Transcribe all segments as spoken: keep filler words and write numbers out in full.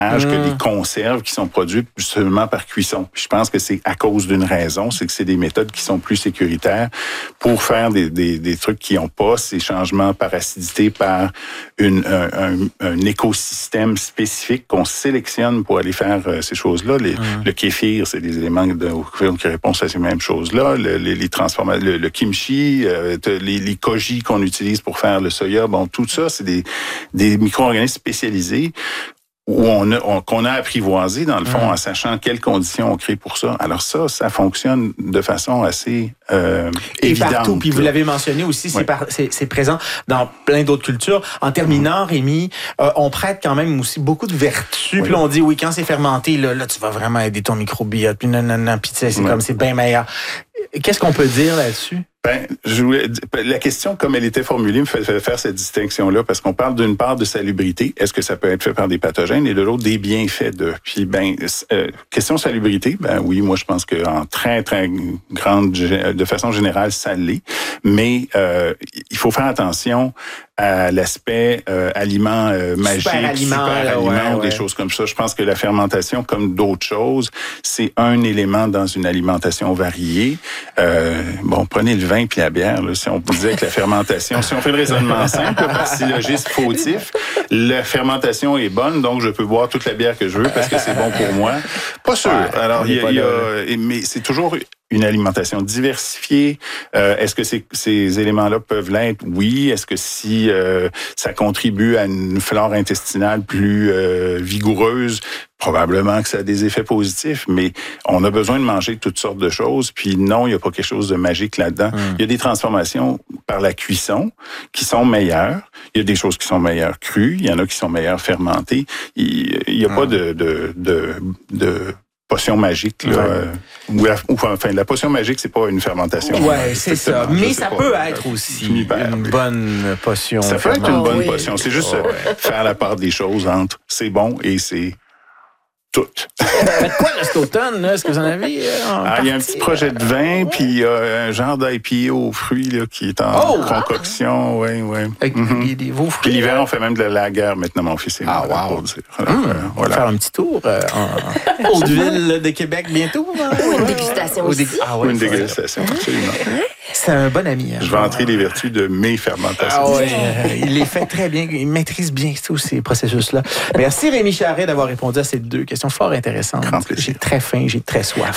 que des conserves qui sont produites seulement par cuisson. Puis je pense que c'est à cause d'une raison, c'est que c'est des méthodes qui sont plus sécuritaires pour faire des, des, des trucs qui n'ont pas ces changements par acidité, par une, un, un, un écosystème spécifique qu'on sélectionne pour aller faire euh, ces choses-là. Les, mmh. Le kéfir, c'est des éléments de, qui répondent à ces mêmes choses-là. Le, les, les transformations, le, le kimchi, euh, les, les koji qu'on utilise pour faire le soya, bon, tout ça, c'est des, des micro-organismes spécialisés où on a, on, qu'on a apprivoisé, dans le fond, mmh. en sachant quelles conditions on crée pour ça. Alors ça, ça fonctionne de façon assez euh, Et évidente. partout, puis vous l'avez mentionné aussi, oui. c'est, par, c'est, c'est présent dans plein d'autres cultures. En terminant, mmh. Rémi, euh, on prête quand même aussi beaucoup de vertus. Oui. Puis on dit, oui, quand c'est fermenté, là, là tu vas vraiment aider ton microbiote, puis non, non, non, puis c'est oui. comme, c'est bien meilleur. Qu'est-ce qu'on peut dire là-dessus? Ben, je voulais, la question, comme elle était formulée, me fait faire cette distinction-là, parce qu'on parle d'une part de salubrité. Est-ce que ça peut être fait par des pathogènes? Et de l'autre, des bienfaits de. Puis, ben, euh, question salubrité, ben oui, moi, je pense qu'en très, très grande, de façon générale, ça l'est. Mais euh, il faut faire attention à l'aspect euh, aliment euh, magique, super aliment, super là, aliment ouais, ou des ouais. choses comme ça. Je pense que la fermentation, comme d'autres choses, c'est un élément dans une alimentation variée. Euh, bon, prenez le vin puis la bière. Là, si on disait que la fermentation, si on fait le raisonnement simple, par syllogisme fautif, la fermentation est bonne, donc je peux boire toute la bière que je veux parce que c'est bon pour moi. Pas sûr. Ouais, Alors, il y a, il y a mais c'est toujours une alimentation diversifiée. Euh, est-ce que ces, ces éléments-là peuvent l'être? Oui. Est-ce que si euh, ça contribue à une flore intestinale plus euh, vigoureuse? Probablement que ça a des effets positifs, mais on a besoin de manger toutes sortes de choses. Puis non, il n'y a pas quelque chose de magique là-dedans. Hum. Il y a des transformations par la cuisson qui sont meilleures. Il y a des choses qui sont meilleures crues. Il y en a qui sont meilleures fermentées. Il n'y a hum. pas de... de, de, de potion magique, là. Ouais. Euh, ou, enfin, la potion magique, c'est pas une fermentation. Oui, c'est ça. Mais ça pas, peut être aussi une bonne potion. Ça peut être une bonne oui. potion. C'est juste oh, ouais. faire la part des choses entre c'est bon et c'est tout. Faites quoi là, cet automne? Là? Est-ce que vous en avez? Euh, ah, il y a un petit projet de vin, puis il y a un genre d'I P A aux fruits là, qui est en oh, concoction. Oui, oui. Avec mm-hmm. des vos fruits. Puis l'hiver, on fait même de la lager maintenant, mon fils et moi. Ah, wow. Pour dire. Alors, mmh, euh, voilà. On va faire un petit tour euh, en Haute-Ville de Québec bientôt. Hein? Ou une dégustation aussi. Ah, ouais, Ou une dégustation, absolument. C'est un bon ami. Hein, je vais entrer les vertus de mes fermentations. Ah ouais, euh, il les fait très bien. Il maîtrise bien tous ces processus-là. Merci Rémi Charret d'avoir répondu à ces deux questions fort intéressantes. J'ai très faim, j'ai très soif.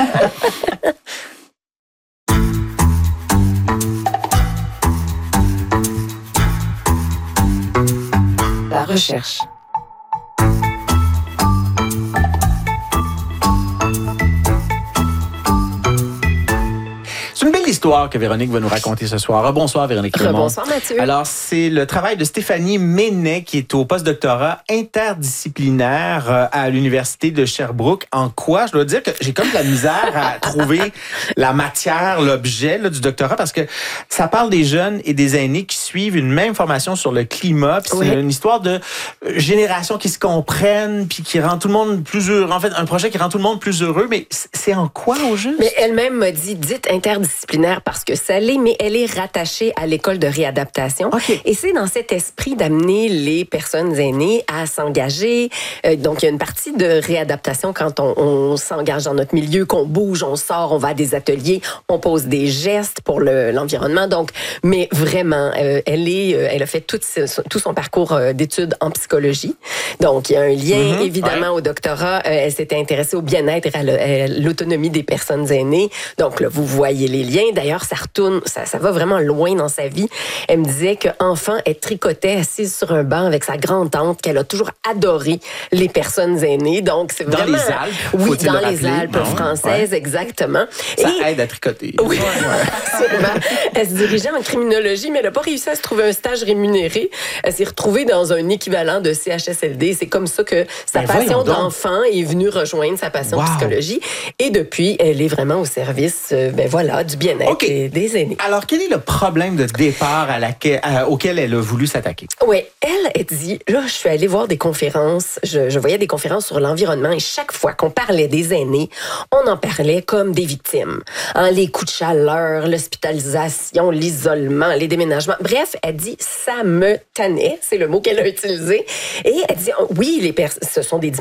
La recherche. C'est une belle histoire que Véronique va nous raconter ce soir. Bonsoir Véronique Clément. Bonsoir Mathieu. Alors, c'est le travail de Stéphanie Ménet qui est au postdoctorat interdisciplinaire à l'Université de Sherbrooke. En quoi? Je dois dire que j'ai comme de la misère à trouver la matière, l'objet là, du doctorat parce que ça parle des jeunes et des aînés qui suivent une même formation sur le climat. Puis oui. C'est une histoire de générations qui se comprennent puis qui rend tout le monde plus heureux. En fait, un projet qui rend tout le monde plus heureux. Mais c'est en quoi au juste? Mais elle-même m'a dit, dites interdisciplinaire parce que ça l'est, mais elle est rattachée à l'école de réadaptation. Okay. Et c'est dans cet esprit d'amener les personnes aînées à s'engager. Euh, donc, il y a une partie de réadaptation quand on, on s'engage dans notre milieu, qu'on bouge, on sort, on va à des ateliers, on pose des gestes pour le, l'environnement. Donc, mais vraiment, euh, elle est, euh, elle a fait tout, ce, tout son parcours euh, d'études en psychologie. Donc, il y a un lien, mm-hmm. évidemment, ouais. au doctorat. Euh, elle s'était intéressée au bien-être et à, le, à l'autonomie des personnes aînées. Donc, là, vous voyez les liens. D'ailleurs, ça retourne, ça, ça va vraiment loin dans sa vie. Elle me disait qu'enfant, elle tricotait assise sur un banc avec sa grand-tante, qu'elle a toujours adoré les personnes aînées. Donc, c'est vraiment... Dans les Alpes. Oui, dans les Alpes non? françaises, ouais. exactement. Ça Et... aide à tricoter. Oui, absolument. Elle se dirigeait en criminologie, mais elle n'a pas réussi à se trouver un stage rémunéré. Elle s'est retrouvée dans un équivalent de C H S L D. C'est comme ça que sa ben passion d'enfant est venue rejoindre sa passion wow. de psychologie. Et depuis, elle est vraiment au service, ben voilà, du bien-être. OK. Des, des aînés. Alors, quel est le problème de départ à laquelle, à, auquel elle a voulu s'attaquer? Oui, elle, elle dit, là, je suis allée voir des conférences, je, je voyais des conférences sur l'environnement et chaque fois qu'on parlait des aînés, on en parlait comme des victimes. Hein, les coups de chaleur, l'hospitalisation, l'isolement, les déménagements. Bref, elle dit, ça me tannait, c'est le mot qu'elle a utilisé. Et elle dit, oui, les pers- ce sont des